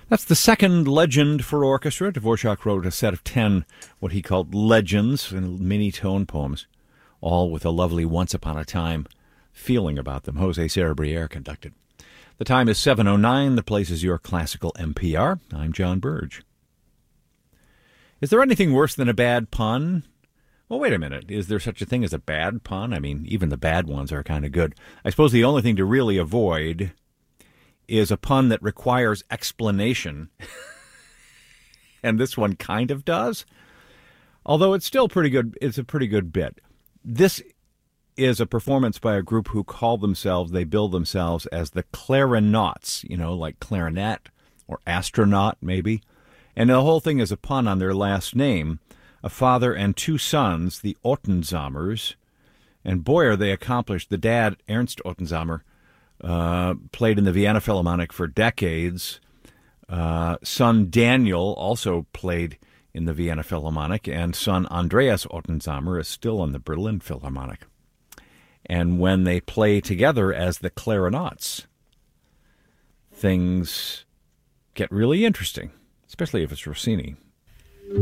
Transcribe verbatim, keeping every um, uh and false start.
That's the second Legend for orchestra. Dvorak wrote a set of ten, what he called legends, and mini tone poems, all with a lovely once upon a time feeling about them. Jose Cerebriere conducted. The time is seven oh nine. The place is your classical N P R. I'm John Burge. Is there anything worse than a bad pun? Well, wait a minute. Is there such a thing as a bad pun? I mean, even the bad ones are kind of good. I suppose the only thing to really avoid is a pun that requires explanation. And this one kind of does. Although it's still pretty good. It's a pretty good bit. This is a performance by a group who call themselves, they bill themselves as the Clarinauts, you know, like clarinet or astronaut maybe. And the whole thing is a pun on their last name, a father and two sons, the Ottenzammers. And boy, are they accomplished. The dad, Ernst Ottenzammer, uh, played in the Vienna Philharmonic for decades. Uh, son Daniel also played in the Vienna Philharmonic, and son Andreas Ottenzammer is still in the Berlin Philharmonic. And when they play together as the Clarinauts, things get really interesting, especially if it's Rossini.